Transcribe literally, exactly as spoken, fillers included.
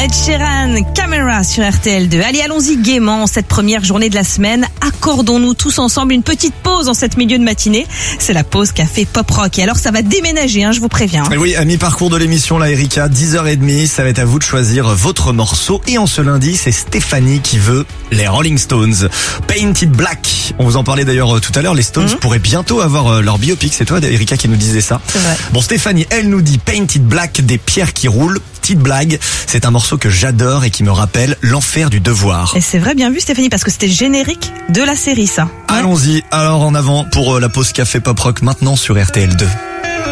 Ed Sheeran, Camera sur R T L deux. Allez, allons-y gaiement cette première journée de la semaine. Accordons-nous tous ensemble une petite pause en cette milieu de matinée. C'est la pause café pop rock. Et alors ça va déménager, hein, je vous préviens. Et oui, à mi-parcours de l'émission, là, Erika, dix heures trente, ça va être à vous de choisir votre morceau. Et en ce lundi, c'est Stéphanie qui veut les Rolling Stones. Painted Black. On vous en parlait d'ailleurs tout à l'heure. Les Stones mmh. pourraient bientôt avoir leur biopic. C'est toi, Erika, qui nous disait ça. C'est vrai. Bon, Stéphanie, elle nous dit Painted Black, des pierres qui roulent. Petite blague, c'est un morceau que j'adore et qui me rappelle l'enfer du devoir. Et c'est vrai, bien vu Stéphanie, parce que c'était le générique de la série, ça. Ouais. Allons-y, alors en avant pour la pause café pop rock maintenant sur R T L deux.